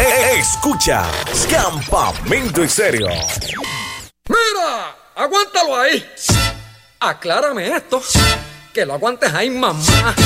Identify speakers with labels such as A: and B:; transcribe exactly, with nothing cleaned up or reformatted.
A: Escucha Campamento Estéreo.
B: Mira, aguántalo ahí. Aclárame esto, que lo aguantes ahí, mamá.